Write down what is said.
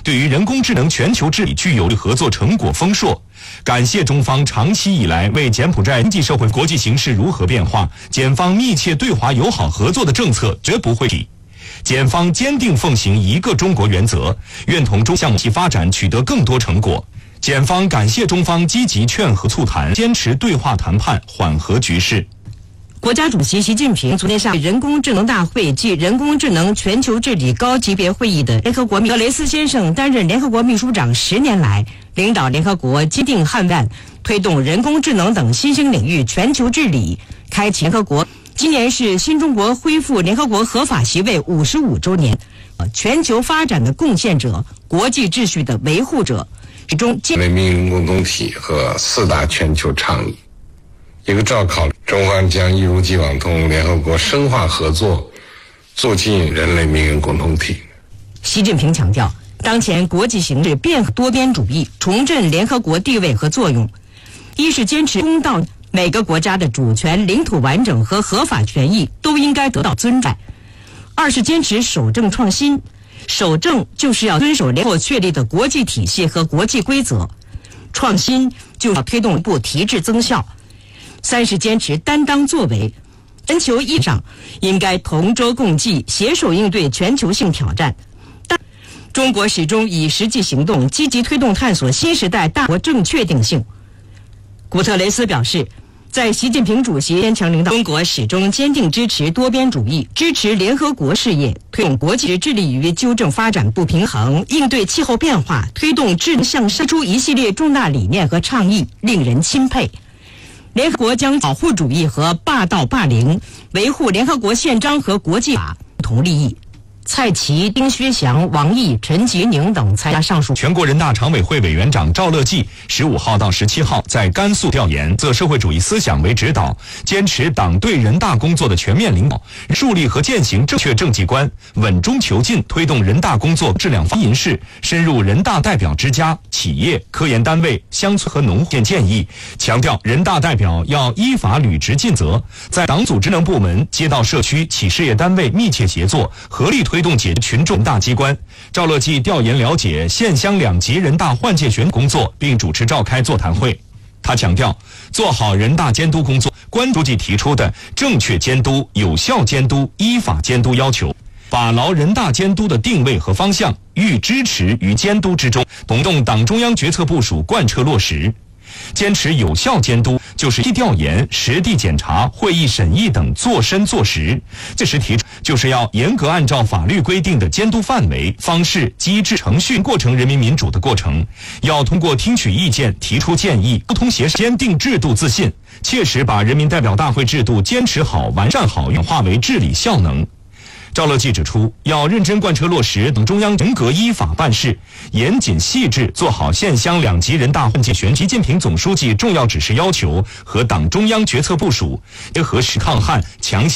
对于人工智能全球治理具有合作成果丰硕，感谢中方长期以来为柬埔寨经济社会国际形势如何变化，柬方密切对华友好合作的政策绝不会停。检方坚定奉行一个中国原则，愿同中项目发展取得更多成果。检方感谢中方积极劝和促谈，坚持对话谈判，缓和局势。 国家主席习近平昨天下人工智能大会暨人工智能全球治理高级别会议的联合国格雷斯先生担任联合国秘书长10年来，领导联合国坚定捍卫、推动人工智能等新兴领域全球治理，开启联合国。今年是新中国恢复联合国合法席位55周年，全球发展的贡献者，国际秩序的维护者，其中人类命运共同体和4大全球倡议。一个照考，中方将一如既往同联合国深化合作，促进人类命运共同体。 习近平强调，当前国际形势变革多边主义，重振联合国地位和作用。一是坚持公道，每个国家的主权、领土完整和合法权益都应该得到尊重；二是坚持守正创新，守正就是要遵守联合国确立的国际体系和国际规则，创新就是要推动一步提质增效；三是坚持担当作为，全球意义上应该同舟共济，携手应对全球性挑战。中国始终以实际行动积极推动探索新时代大国正确定性。古特雷斯表示，在习近平主席坚强领导，中国始终坚定支持多边主义，支持联合国事业，推动国际致力于纠正发展不平衡，应对气候变化，推动智能向上，出一系列重大理念和倡议，令人钦佩。联合国将保护主义和霸道霸凌，维护联合国宪章和国际法共同利益。蔡奇、丁薛祥、王毅、陈吉宁等参加上述。 全国人大常委会委员长赵乐际15号到17号在甘肃调研，以社会主义思想为指导，坚持党对人大工作的全面领导，树立和践行正确政绩观，稳中求进，推动人大工作质量发银市，深入人大代表之家、企业、科研单位、乡村和农户建议，强调人大代表要依法履职尽责，在党组职能部门、街道社区、企事业单位密切协作，合力推动解决群众大机关。赵乐际调研了解县乡2级人大换届选工作，并主持召开座谈会。他强调，做好人大监督工作，关主席提出的正确监督、有效监督、依法监督要求，把牢人大监督的定位和方向，予支持于监督之中，动动党中央决策部署贯彻落实。坚持有效监督，就是依调研、实地检查、会议审议等做深做实。这时提出，就是要严格按照法律规定的监督范围、方式、机制、程序过程，人民民主的过程，要通过听取意见、提出建议、沟通协商，坚定制度自信，切实把人民代表大会制度坚持好、完善好，演化为治理效能。赵乐际指出，要认真贯彻落实党中央严格依法办事，严谨细致做好县乡2级人大换届选习近平总书记重要指示要求和党中央决策部署，结合实抗旱强